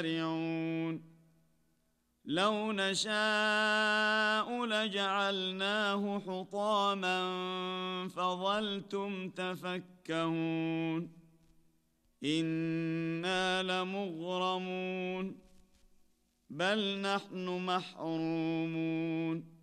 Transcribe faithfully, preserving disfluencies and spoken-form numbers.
لو نشاء لجعلناه حطاما فظلتم تفكهون إنا لمغرمون بل نحن محرومون